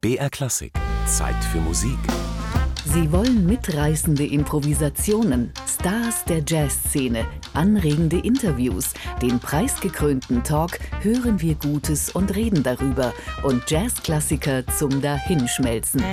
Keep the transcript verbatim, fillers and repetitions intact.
B R Klassik. Zeit für Musik. Sie wollen mitreißende Improvisationen, Stars der Jazzszene, anregende Interviews, den preisgekrönten Talk Hören wir Gutes und reden darüber und Jazzklassiker zum Dahinschmelzen.